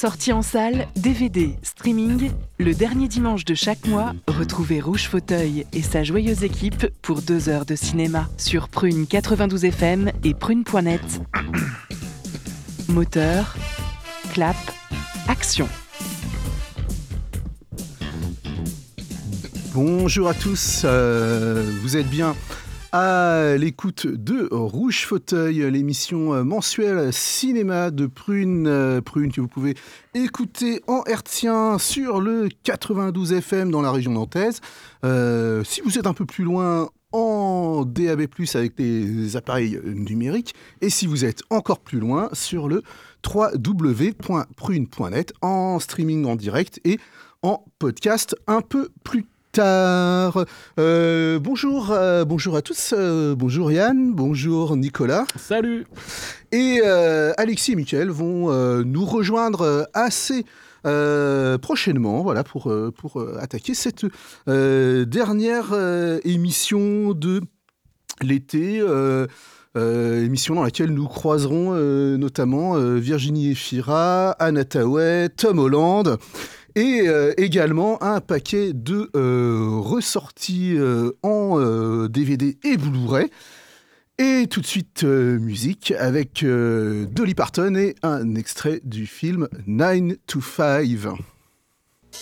Sortie en salle, DVD, streaming, le dernier dimanche de chaque mois, retrouvez Rouge Fauteuil et sa joyeuse équipe pour 2 heures de cinéma sur Prune 92 FM et prune.net. Moteur, clap, action. Bonjour à tous, vous êtes bien à l'écoute de Rouge Fauteuil, l'émission mensuelle cinéma de Prune. Prune que vous pouvez écouter en hertzien sur le 92 FM dans la région nantaise. Si vous êtes un peu plus loin, en DAB+, avec des appareils numériques. Et si vous êtes encore plus loin, sur le www.prune.net, en streaming en direct et en podcast un peu plus tard. Bonjour à tous. Bonjour Yann, bonjour Nicolas. Salut. Et Alexis et Mickaël vont nous rejoindre assez prochainement, voilà, pour attaquer cette dernière émission de l'été. Émission dans laquelle nous croiserons notamment Virginie Efira, Anna Thaouet, Tom Holland. Et également un paquet de ressorties en DVD et Blu-ray. Et tout de suite, musique avec Dolly Parton et un extrait du film 9 to 5.